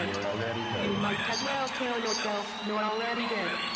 dead. You might as well kill yourself, you're already dead.